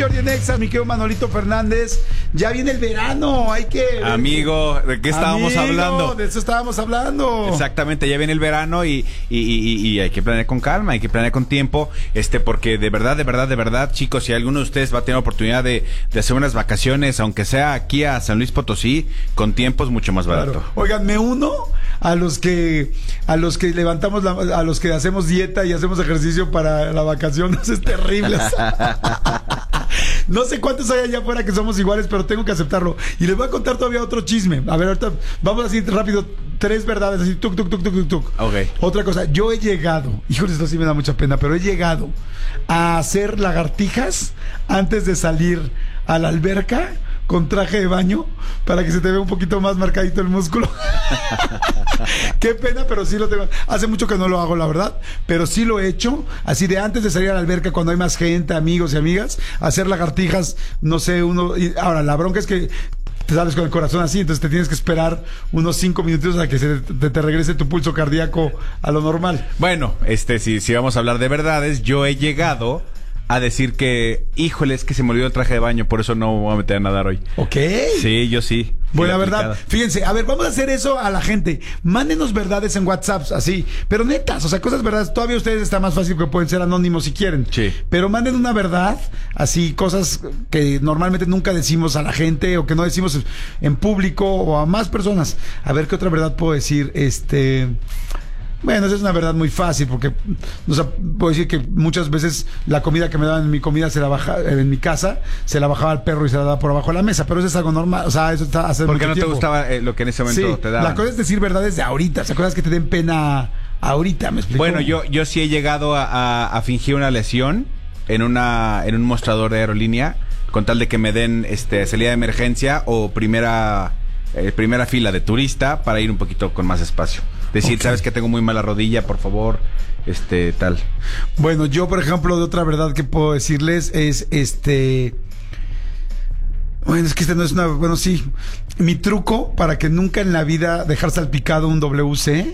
Jordi Nexa, mi querido Manolito Fernández, ya viene el verano, hay que... Amigo, ¿de qué estábamos hablando? De eso estábamos hablando. Exactamente, ya viene el verano y hay que planear con calma, hay que planear con tiempo, porque de verdad, chicos, si alguno de ustedes va a tener oportunidad de hacer unas vacaciones, aunque sea aquí a San Luis Potosí, con tiempo es mucho más barato. Claro. Oigan, me uno a los que levantamos, a los que hacemos dieta y hacemos ejercicio para la vacación, es terrible. No sé cuántos hay allá afuera que somos iguales, pero tengo que aceptarlo. Y les voy a contar todavía otro chisme. A ver, ahorita vamos así rápido. 3 verdades, así, tuc. Okay. Otra cosa, yo he llegado, híjole, esto sí me da mucha pena, pero he llegado a hacer lagartijas antes de salir a la alberca con traje de baño para que se te vea un poquito más marcadito el músculo. Qué pena, pero sí lo tengo. Hace mucho que no lo hago, la verdad, pero sí lo he hecho, así de antes de salir a la alberca, cuando hay más gente, amigos y amigas, hacer lagartijas, no sé, ahora, la bronca es que te sales con el corazón así, entonces te tienes que esperar unos 5 minutitos a que te regrese tu pulso cardíaco a lo normal. Bueno, si vamos a hablar de verdades, yo he llegado a decir que, híjole, es que se me olvidó el traje de baño, por eso no me voy a meter a nadar hoy. Ok. Sí, yo sí. Bueno, la verdad, fíjense, a ver, vamos a hacer eso a la gente. Mándenos verdades en WhatsApp, así, pero netas, o sea, cosas verdades. Todavía ustedes está más fácil que pueden ser anónimos si quieren. Sí. Pero manden una verdad, así, cosas que normalmente nunca decimos a la gente o que no decimos en público o a más personas. A ver qué otra verdad puedo decir, Bueno, esa es una verdad muy fácil porque, o sea, puedo decir que muchas veces la comida que me daban en mi comida en mi casa, se la bajaba al perro y se la daba por abajo de la mesa, pero eso es algo normal, o sea, eso está hace ¿por qué no tiempo. te gustaba lo que en ese momento te daban? La cosa es decir verdades de ahorita, ¿se acuerdas que te den pena ahorita? ¿Me explico? Bueno, yo sí he llegado a fingir una lesión en un mostrador de aerolínea con tal de que me den salida de emergencia o primera fila de turista para ir un poquito con más espacio. Decir, okay, sabes que tengo muy mala rodilla, por favor, tal. Bueno, yo, por ejemplo, de otra verdad que puedo decirles es, bueno, es que no es una... Bueno, sí. Mi truco para que nunca en la vida dejar salpicado un WC...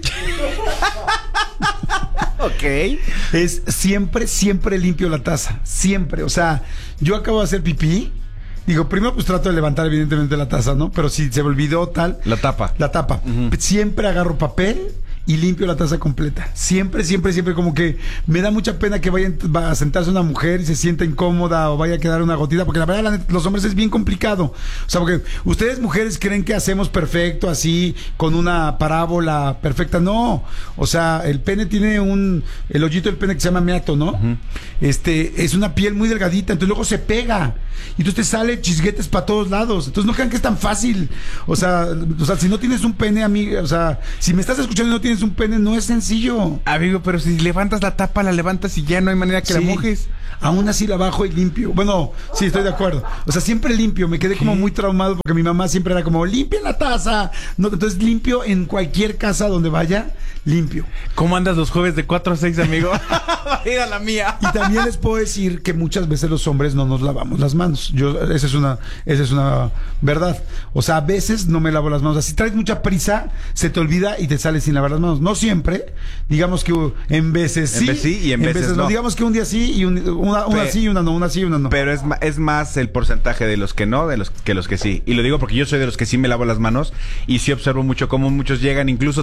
Ok. Es siempre limpio la taza. Siempre. O sea, yo acabo de hacer pipí. Digo, primero pues trato de levantar evidentemente la taza, ¿no? Pero si se me olvidó tal... La tapa. Uh-huh. Siempre agarro papel y limpio la taza completa. Siempre, como que me da mucha pena que vaya a sentarse una mujer y se sienta incómoda o vaya a quedar una gotita, porque la verdad los hombres es bien complicado. O sea, porque ustedes mujeres creen que hacemos perfecto así, con una parábola perfecta. No, o sea, el pene tiene el hoyito del pene que se llama meato, ¿no? Uh-huh. Es una piel muy delgadita, entonces luego se pega y entonces te sale chisguetes para todos lados. Entonces no crean que es tan fácil. O sea, si no tienes un pene, amiga, o sea, si me estás escuchando y no tienes un pene, no es sencillo. Amigo, pero si levantas la tapa, la levantas y ya no hay manera que la mojes. Aún así la bajo y limpio. Bueno, sí, estoy de acuerdo. O sea, siempre limpio. Me quedé como muy traumado porque mi mamá siempre era como, limpia la taza. No, entonces limpio en cualquier casa donde vaya, limpio. ¿Cómo andas los jueves de 4 a 6, amigo? Ir a la mía. Y también les puedo decir que muchas veces los hombres no nos lavamos las manos. Esa es una verdad. O sea, a veces no me lavo las manos. Si traes mucha prisa, se te olvida y te sales sin lavar las manos. No siempre. Digamos que en veces sí. En veces sí y en veces no. Digamos que un día sí y una sí y una no. Una sí y una no. Pero es más el porcentaje de los que no, de los que sí. Y lo digo porque yo soy de los que sí me lavo las manos y sí observo mucho cómo muchos llegan incluso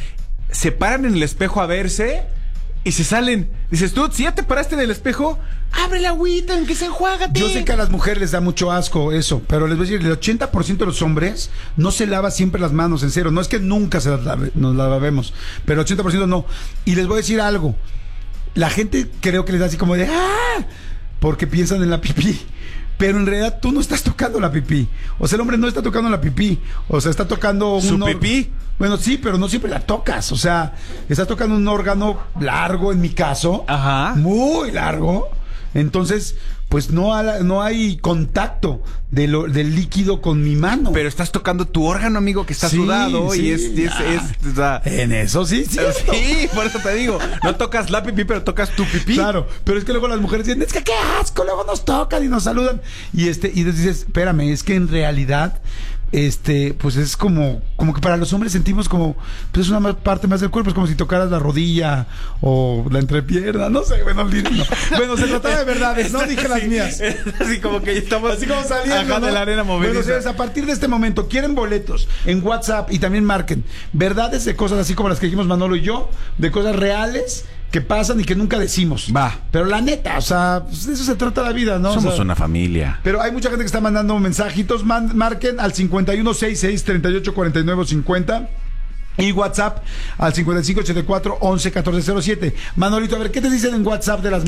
se paran en el espejo a verse y se salen. Dices, tú, si ya te paraste en el espejo, abre la agüita, en que se enjuágate. Yo sé que a las mujeres les da mucho asco eso, pero les voy a decir, el 80% de los hombres no se lava siempre las manos, en serio. No es que nunca nos lavemos, pero el 80% no. Y les voy a decir algo. La gente creo que les da así como de ¡ah! Porque piensan en la pipí. Pero en realidad tú no estás tocando la pipí. O sea, el hombre no está tocando la pipí. O sea, está tocando ¿su pipí? Bueno, sí, pero no siempre la tocas. O sea, estás tocando un órgano largo, en mi caso. Ajá. Muy largo. Entonces, pues no hay contacto del líquido con mi mano. Pero estás tocando tu órgano, amigo, que está sudado. Sí, y o sea, en eso sí, sí, por eso te digo. No tocas la pipí, pero tocas tu pipí. Claro, pero es que luego las mujeres dicen, es que qué asco, luego nos tocan y nos saludan. Y dices, espérame, es que en realidad pues es como que para los hombres sentimos como, pues es una parte más del cuerpo, es como si tocaras la rodilla o la entrepierna, no sé, bueno, no. Bueno, se trataba de verdades, no dije las mías. Así como que estamos así como saliendo, acá ¿no? de la arena movediza. Bueno, señores, a partir de este momento, quieren boletos en WhatsApp y también marquen verdades de cosas así como las que dijimos Manolo y yo, de cosas reales que pasan y que nunca decimos. Va. Pero la neta, o sea, pues de eso se trata la vida, ¿no? Somos o sea, una familia. pero hay mucha gente que está mandando mensajitos. Marquen al 5166-384950 y WhatsApp al 5584-111407. Manolito, a ver, ¿qué te dicen en WhatsApp de las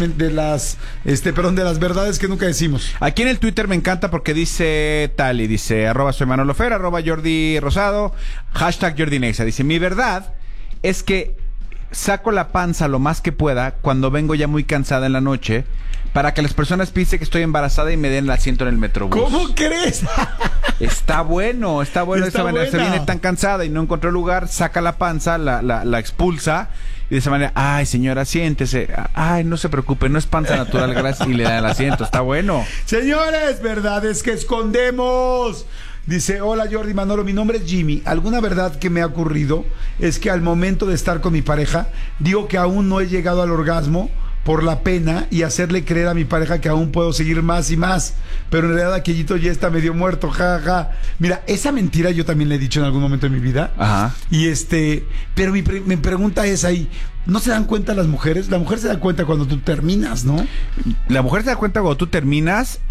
verdades que nunca decimos? Aquí en el Twitter me encanta porque dice tal y dice @soy Manolo Fer, @Jordi Rosado, #Jordi Nexa. Dice, mi verdad es que saco la panza lo más que pueda cuando vengo ya muy cansada en la noche para que las personas piensen que estoy embarazada y me den el asiento en el metrobús. ¿Cómo crees? Está bueno Está de esa manera. Se buena. viene tan cansada y no encontró lugar, saca la panza, la expulsa y de esa manera, ay señora, siéntese, ay no se preocupe, no es panza natural, gracias, y le da el asiento. Está bueno. Señores, verdades que escondemos. Dice, hola Jordi, Manolo, mi nombre es Jimmy. Alguna verdad que me ha ocurrido es que al momento de estar con mi pareja, digo que aún no he llegado al orgasmo por la pena y hacerle creer a mi pareja que aún puedo seguir más y más. Pero en realidad aquellito ya está medio muerto, jaja. Mira, esa mentira yo también la he dicho en algún momento de mi vida. Ajá. Y pero mi pregunta es ahí, ¿no se dan cuenta las mujeres? La mujer se da cuenta cuando tú terminas, ¿no? La mujer se da cuenta cuando tú terminas,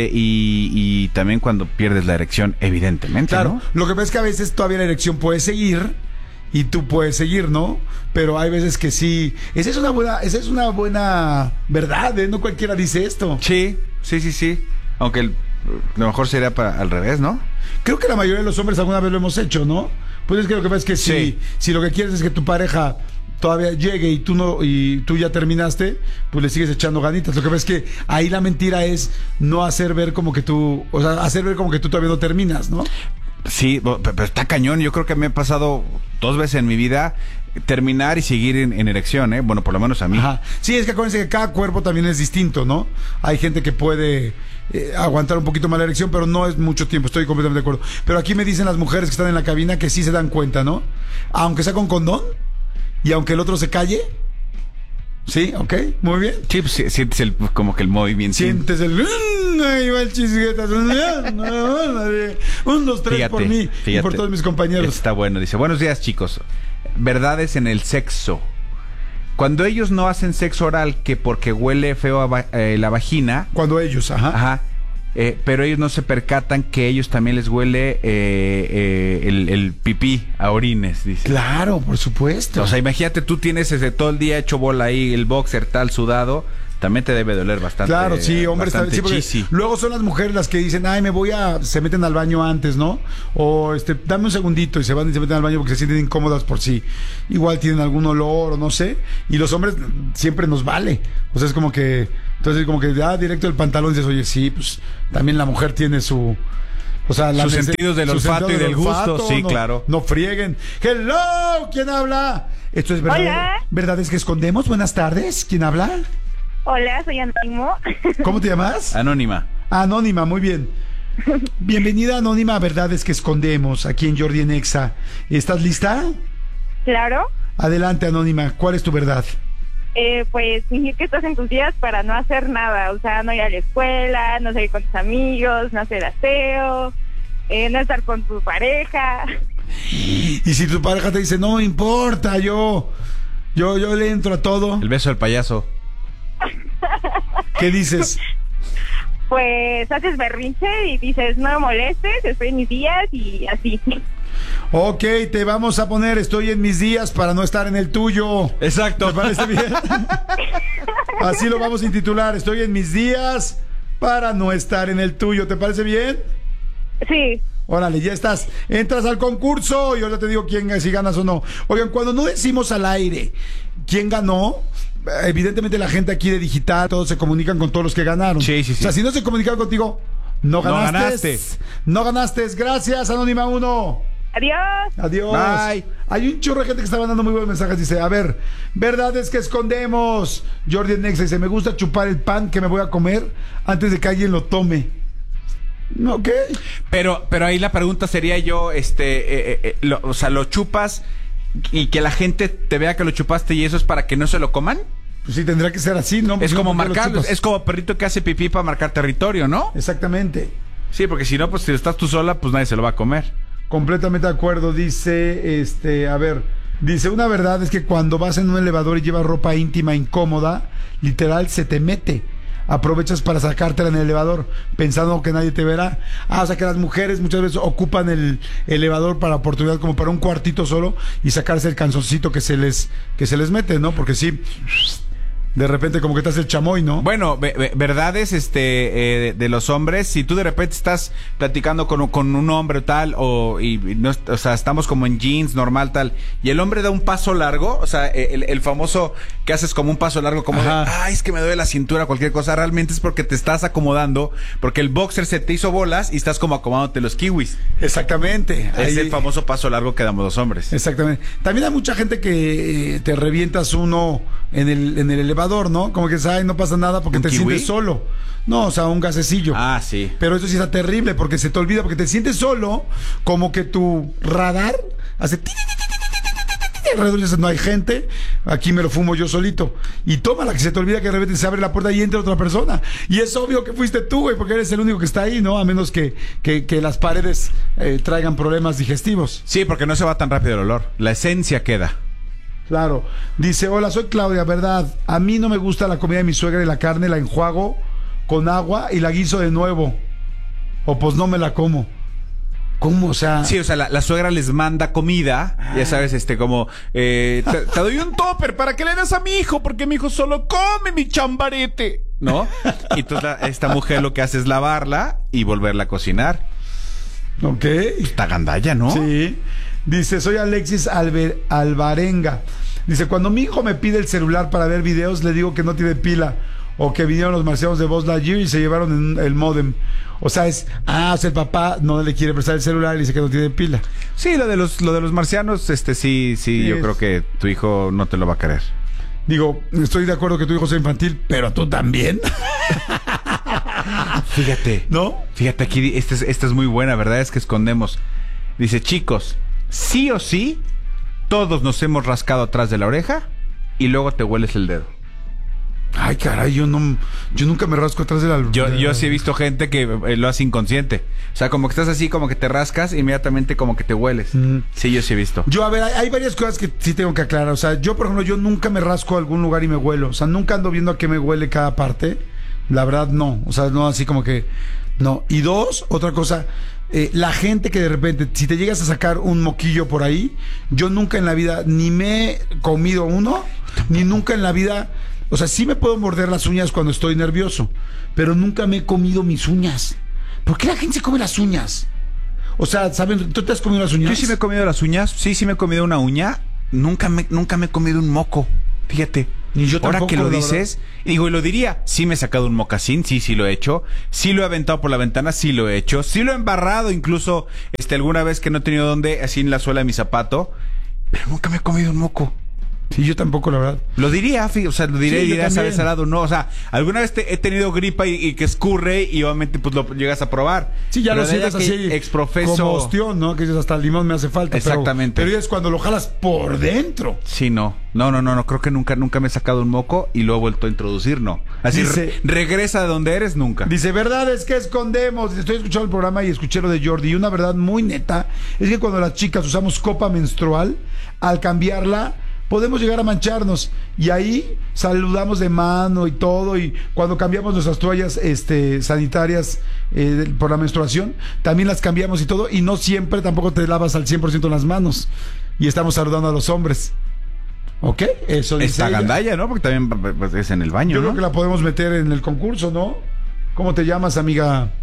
y también cuando pierdes la erección, evidentemente, Claro, ¿no? lo que pasa es que a veces todavía la erección puede seguir y tú puedes seguir, ¿no? Pero hay veces que sí. Esa es una buena verdad, ¿eh? No cualquiera dice esto. Sí. Aunque lo mejor sería al revés, ¿no? Creo que la mayoría de los hombres alguna vez lo hemos hecho, ¿no? Pues es que lo que pasa es que Sí. si lo que quieres es que tu pareja todavía llegue y tú ya terminaste, pues le sigues echando ganitas. Lo que pasa es que ahí la mentira es no hacer ver como que tú, o sea, hacer ver como que tú todavía no terminas, ¿no? Sí, pero está cañón. Yo creo que me ha pasado 2 veces en mi vida terminar y seguir en erección, ¿eh? Bueno, por lo menos a mí. Ajá. Sí, es que acuérdense que cada cuerpo también es distinto, ¿no? Hay gente que puede aguantar un poquito más la erección, pero no es mucho tiempo, estoy completamente de acuerdo. Pero aquí me dicen las mujeres que están en la cabina que sí se dan cuenta, ¿no? Aunque sea con condón y aunque el otro se calle. Sí, ok, muy bien. Sí, pues, sientes como que el movimiento. Sientes el... Ahí va el chisguetas. 1, 2, 3 por mí y por todos mis compañeros. Está bueno. Dice, buenos días, chicos. Verdades en el sexo. Cuando ellos no hacen sexo oral, que porque huele feo la vagina. Cuando ellos, Ajá. Pero ellos no se percatan que ellos también les huele el pipí a orines, dice. Claro, por supuesto. O sea, imagínate, tú tienes todo el día hecho bola ahí, el boxer tal sudado, también te debe doler bastante. Claro, sí, hombres bastante también. Sí, luego son las mujeres las que dicen, ay, se meten al baño antes, ¿no? O dame un segundito y se van y se meten al baño porque se sienten incómodas por sí. Igual tienen algún olor o no sé. Y los hombres siempre nos vale. O sea, es como que, entonces como que directo del pantalón dices, oye, sí, pues también la mujer tiene su... O sea, sus sentidos del olfato y del gusto, sí, claro. No frieguen. Hello, ¿quién habla? Esto es verdad. Hola. ¿Verdades que escondemos? Buenas tardes. ¿Quién habla? Hola, soy Anónimo. ¿Cómo te llamas? Anónima. Anónima, muy bien. Bienvenida, Anónima, a Verdades que Escondemos, aquí en Jordi en Exa. ¿Estás lista? Claro. Adelante, Anónima. ¿Cuál es tu verdad? Pues fingir que estás en tus días para no hacer nada. O sea, no ir a la escuela, no salir con tus amigos, no hacer aseo, no estar con tu pareja. Y si tu pareja te dice, no importa, yo le entro a todo. El beso del payaso. ¿Qué dices? Pues haces berrinche y dices, no me molestes, estoy en mis días y así. Ok, te vamos a poner estoy en mis días para no estar en el tuyo. Exacto. ¿Te parece bien? Así lo vamos a intitular, estoy en mis días para no estar en el tuyo. ¿Te parece bien? Sí. Órale, ya estás. Entras al concurso y ahora te digo si ganas o no. Oigan, cuando no decimos al aire quién ganó, evidentemente la gente aquí de digital, todos se comunican con todos los que ganaron. Sí. O sea, si no se comunicaron contigo, no ganaste. No ganaste. No ganaste. Gracias, Anónima 1. Adiós. Adiós. Bye. Hay un chorro de gente que está mandando muy buenos mensajes. Dice, a ver, verdades que escondemos. Jordi Nexa dice, me gusta chupar el pan que me voy a comer antes de que alguien lo tome. Ok. Pero ahí la pregunta sería yo, o sea, ¿lo chupas y que la gente te vea que lo chupaste y eso es para que no se lo coman? Pues sí, tendrá que ser así, ¿no? Es Pues como ¿por qué lo marcar, chupas? es como perrito que hace pipí para marcar territorio, ¿no? Exactamente. Sí, porque si no, pues si estás tú sola, pues nadie se lo va a comer. Completamente de acuerdo. Dice, a ver, dice, una verdad es que cuando vas en un elevador y llevas ropa íntima incómoda, literal se te mete. Aprovechas para sacártela en el elevador pensando que nadie te verá. O sea que las mujeres muchas veces ocupan el elevador para oportunidad, como para un cuartito solo y sacarse el canzoncito que se les mete, ¿no? Porque sí, de repente como que te hace el chamoy, ¿no? Bueno, verdades de los hombres, si tú de repente estás platicando con un hombre tal, o sea, estamos como en jeans, normal tal, y el hombre da un paso largo, o sea, el famoso que haces como un paso largo, como de, ay, es que me duele la cintura, cualquier cosa, realmente es porque te estás acomodando, porque el boxer se te hizo bolas y estás como acomodándote los kiwis. Exactamente. Es el famoso paso largo que damos los hombres. Exactamente. También hay mucha gente que te revientas uno en el elevador, ¿no? Como que ay, no pasa nada porque te kiwi? sientes solo. No, o sea, un gasecillo. Ah, sí. Pero eso sí está terrible porque se te olvida, porque te sientes solo, como que tu radar hace alrededor dices, no hay gente, aquí me lo fumo yo solito. Y tómala, que se te olvida que de repente se abre la puerta y entra otra persona. Y es obvio que fuiste tú, güey, porque eres el único que está ahí, ¿no? A menos que las paredes traigan problemas digestivos. Sí, porque no se va tan rápido el olor. La esencia queda. Claro. Dice, hola, soy Claudia, verdad, a mí no me gusta la comida de mi suegra y la carne la enjuago con agua y la guiso de nuevo. O pues no me la como. ¿Cómo? O sea... Sí, o sea, la suegra les manda comida, ya sabes, como... te doy un topper para que le des a mi hijo, porque mi hijo solo come mi chambarete, ¿no? Y entonces esta mujer lo que hace es lavarla y volverla a cocinar. Ok. Está gandalla, ¿no? Sí. Dice, soy Alexis Alvarenga. Dice, cuando mi hijo me pide el celular para ver videos, le digo que no tiene pila. O que vinieron los marcianos de Buzz Lightyear y se llevaron el módem. O sea, o sea, el papá no le quiere prestar el celular y dice que no tiene pila. Sí, lo de los marcianos, sí, yo creo que tu hijo no te lo va a querer. Digo, estoy de acuerdo que tu hijo sea infantil, pero tú también. Fíjate. ¿No? Fíjate aquí, esta es muy buena, ¿verdad? Es que escondemos. Dice, chicos, sí o sí, todos nos hemos rascado atrás de la oreja y luego te hueles el dedo. Ay, caray, yo nunca me rasco atrás de la... Yo sí he visto gente que lo hace inconsciente. O sea, como que estás así, como que te rascas, inmediatamente como que te hueles. Sí, yo sí he visto. Yo, a ver, hay varias cosas que sí tengo que aclarar. O sea, yo, por ejemplo, yo nunca me rasco a algún lugar y me huelo. O sea, nunca ando viendo a qué me huele cada parte. La verdad, no. O sea, no así como que... No. Y dos, otra cosa... la gente que de repente, si te llegas a sacar un moquillo por ahí, yo nunca en la vida ni me he comido uno, ni nunca en la vida... O sea, sí me puedo morder las uñas cuando estoy nervioso, pero nunca me he comido mis uñas. ¿Por qué la gente se come las uñas? O sea, ¿saben? ¿Tú te has comido las uñas? Yo sí me he comido las uñas, sí me he comido una uña. Nunca me he comido un moco. Fíjate. Ni yo tampoco. Ahora que lo dices, digo, y lo diría, sí me he sacado un mocasín, sí lo he hecho. Sí lo he aventado por la ventana, sí lo he hecho. Sí lo he embarrado, incluso alguna vez que no he tenido dónde, así en la suela de mi zapato. Pero nunca me he comido un moco. Sí, yo tampoco, la verdad. Lo diría, o sea, lo diré, sí, diría, sabes, salado, no, o sea, alguna vez he tenido gripa y que escurre y obviamente pues lo llegas a probar. Sí, ya pero lo sientes así, exprofeso, como ostión, ¿no? Que dices, hasta el limón me hace falta. Exactamente. Pero es cuando lo jalas por dentro. Sí, no, creo que nunca me he sacado un moco y lo he vuelto a introducir, no. Así, dice, regresa de donde eres, nunca. Dice, verdad es que escondemos. Estoy escuchando el programa y escuché lo de Jordi, y una verdad muy neta es que cuando las chicas usamos copa menstrual, al cambiarla podemos llegar a mancharnos y ahí saludamos de mano y todo, y cuando cambiamos nuestras toallas sanitarias por la menstruación, también las cambiamos y todo, y no siempre tampoco te lavas al 100% las manos y estamos saludando a los hombres. ¿Ok? Eso dice esta ella. Gandalla, ¿no? Porque también pues, es en el baño, Yo ¿no? creo que la podemos meter en el concurso, ¿no? ¿Cómo te llamas, amiga?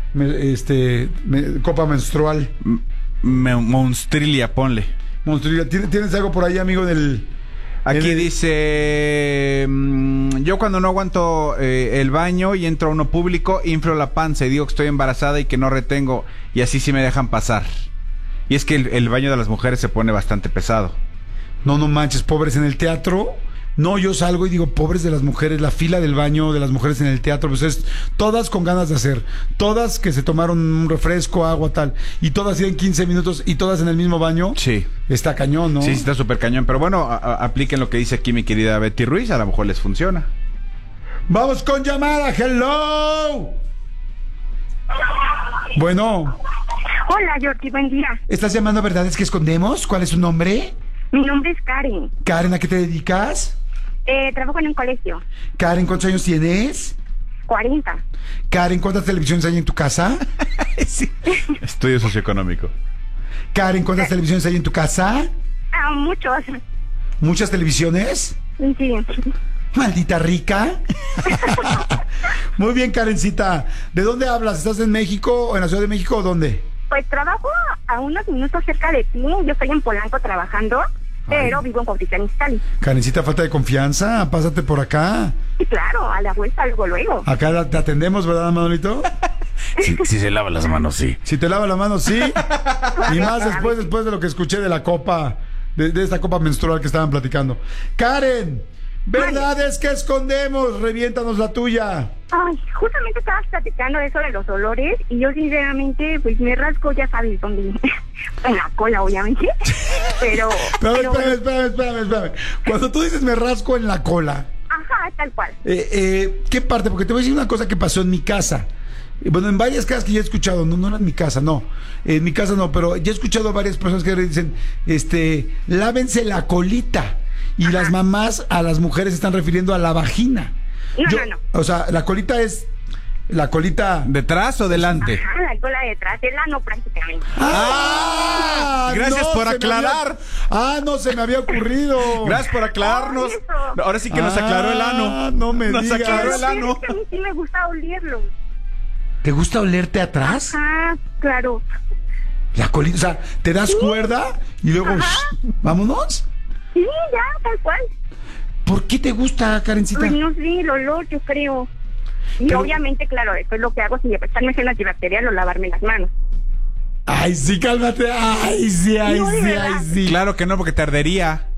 Copa menstrual. Monstrilia, ponle. ¿Tienes algo por ahí, amigo, Aquí dice, yo cuando no aguanto el baño y entro a uno público, inflo la panza y digo que estoy embarazada y que no retengo, y así sí me dejan pasar. Y es que el baño de las mujeres se pone bastante pesado. No manches, pobres, en el teatro No, yo salgo y digo, pobres de las mujeres, la fila del baño de las mujeres en el teatro, pues es todas con ganas de hacer, todas que se tomaron un refresco, agua, tal, y todas en 15 minutos y todas en el mismo baño. Sí. Está cañón, ¿no? Sí, está súper cañón. Pero bueno, apliquen lo que dice aquí mi querida Betty Ruiz, a lo mejor les funciona. Vamos con llamada, hello. Bueno. Hola, Jordi, buen día. ¿Estás llamando a Verdades que Escondemos? ¿Cuál es su nombre? Mi nombre es Karen. Karen, ¿a qué te dedicas? Trabajo en un colegio. Karen, ¿cuántos años tienes? 40. Karen, ¿cuántas televisiones hay en tu casa? Sí. Estudio socioeconómico. Karen, ¿cuántas televisiones hay en tu casa? Muchos. ¿Muchas televisiones? Sí. Maldita rica. Muy bien, Karencita. ¿De dónde hablas? ¿Estás en México o en la Ciudad de México o dónde? Pues trabajo a unos minutos cerca de ti. Yo estoy en Polanco trabajando, pero vivo en Cuautitlán Izcalli. Karencita, falta de confianza. Pásate por acá. Y claro, a la vuelta luego. Acá te atendemos, ¿verdad, Manolito? Si se lava las manos, sí. Si te lava la mano, sí. Y más después de lo que escuché de la copa, de esta copa menstrual que estaban platicando. Karen, Verdades que Escondemos, reviéntanos la tuya. Ay, justamente estabas platicando eso de los olores y yo sinceramente pues me rasco, ya sabes dónde, en la cola obviamente, pero Espérame. Cuando tú dices me rasco en la cola, ajá, tal cual. ¿Qué parte? Porque te voy a decir una cosa que pasó en mi casa. Bueno, en varias casas que ya he escuchado, no era en mi casa, no. En mi casa no, pero ya he escuchado a varias personas que dicen, lávense la colita. Y las mamás a las mujeres se están refiriendo a la vagina. No. O sea, la colita es... La colita... ¿Detrás o delante? Ajá, la cola detrás, el ano prácticamente. Gracias por aclarar. No se me había ocurrido. Gracias por aclararnos. Eso. Ahora sí que nos aclaró el ano. No me Nos digas. aclaró el Pero ano. es que a mí sí me gusta olerlo. ¿Te gusta olerte atrás? Ajá, claro. La colita, o sea, te das cuerda y luego... ¿Vámonos? Sí, ya, tal cual. ¿Por qué te gusta, Karencita? Pues no sé, el olor, yo creo. Y Pero- obviamente, claro, después lo que hago sin echarme gel antibacterial o lavarme las manos. Ay, sí, cálmate. Ay, sí. Claro que no, porque te ardería.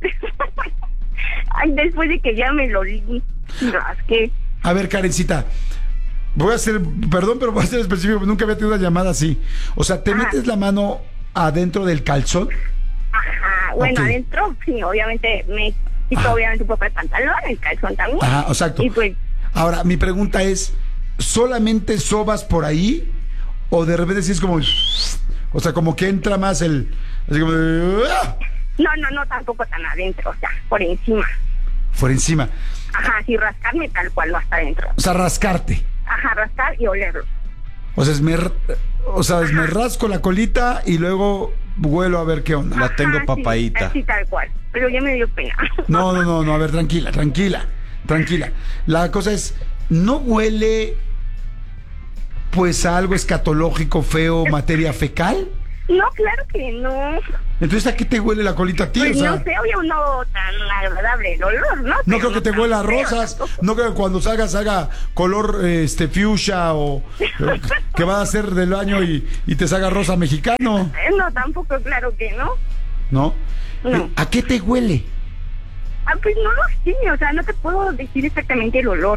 Ay, después de que ya me lo li, rasqué. A ver, Karencita, perdón, pero voy a ser específico, porque nunca había tenido una llamada así. O sea, ¿te metes la mano adentro del calzón? Ajá, bueno, Ok. adentro, sí, obviamente me quito obviamente un poco el pantalón, el calzón también. Ajá, exacto. Y pues, Ahora, mi pregunta es, ¿solamente sobas por ahí? ¿O de repente sí es como... O sea, como que entra más el... Así como de... ¡ah! no, tampoco tan adentro, o sea, por encima. Por encima. Ajá, sí, rascarme tal cual, no hasta adentro. O sea, rascarte. Ajá, rascar y olerlo. O sea, me rasco la colita y luego vuelo a ver qué onda. La tengo Ajá, papadita. Sí, así tal cual, pero ya me dio pena. No, a ver, tranquila. La cosa es, ¿no huele pues a algo escatológico, feo, materia fecal? No, claro que no. Entonces, ¿a qué te huele la colita a ti? Pues O sea, no sé, obvio, no tan agradable el olor, ¿no? no Pero creo que te tan huela a feo rosas, tampoco. no creo que cuando salgas haga color fuchsia o que va a ser del año y te salga rosa mexicano, No, tampoco, claro que no. ¿no? No. ¿A qué te huele? Pues no lo sé, o sea, no te puedo decir exactamente el olor.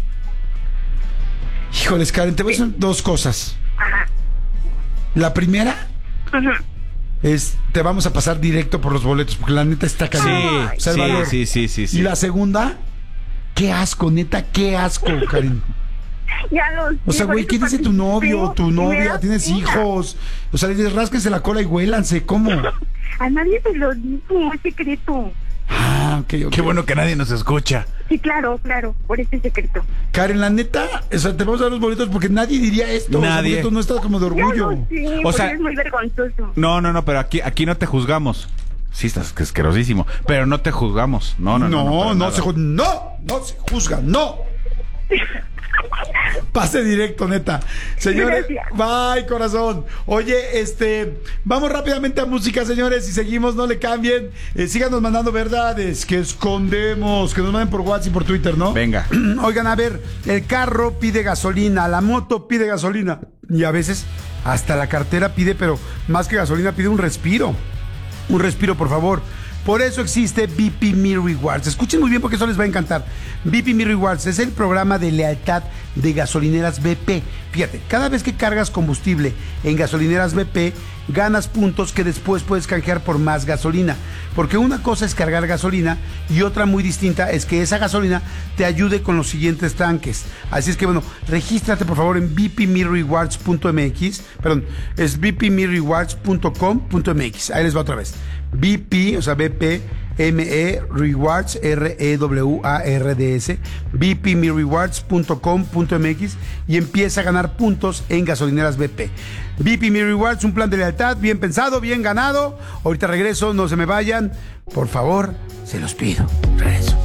Híjoles, Karen, te voy a decir dos cosas. Ajá. La primera Ajá. es, te vamos a pasar directo por los boletos, porque la neta está cañón. O sea, el valor. Sí. Y la segunda, qué asco, neta, qué asco, Karen. Ya lo O sea, por güey, eso ¿qué dice tu novio, tu me novia? da ¿Tienes pena. hijos? O sea, le dices, rásquense la cola y huélanse, ¿cómo? A nadie se lo dijo, es secreto. Ah, ok. Qué bueno que nadie nos escucha. Sí, claro, por este secreto. Karen, la neta, o sea, te vamos a dar los boletos porque nadie diría esto. Nadie. O sea, porque esto no está como de Ya orgullo. lo sé, O porque sea- es muy vergonzoso. No, pero aquí no te juzgamos. Sí, estás asquerosísimo. Pero no te juzgamos. No para nada. No se juzga, no. Pase directo, neta. Señores, Gracias. bye, corazón. Oye, vamos rápidamente a música, señores, y seguimos, no le cambien. Síganos mandando verdades que escondemos, que nos manden por WhatsApp y por Twitter, ¿no? Venga. Oigan, a ver, el carro pide gasolina, la moto pide gasolina, y a veces hasta la cartera pide, pero más que gasolina pide un respiro. Un respiro, por favor. Por eso existe BP Me Rewards. Escuchen muy bien porque eso les va a encantar. BP Me Rewards es el programa de lealtad de gasolineras BP. Fíjate, cada vez que cargas combustible en gasolineras BP, ganas puntos que después puedes canjear por más gasolina. Porque una cosa es cargar gasolina y otra muy distinta es que esa gasolina te ayude con los siguientes tanques. Así es que bueno, regístrate por favor en bpmerewards.mx. Perdón, es bpmerewards.com.mx. Ahí les va otra vez. BP, o sea, BP, ME Rewards, REWARDS, bpmerewards.com.mx y empieza a ganar puntos en gasolineras BP. BP Me Rewards, un plan de lealtad bien pensado, bien ganado. Ahorita regreso, no se me vayan. Por favor, se los pido. Regreso.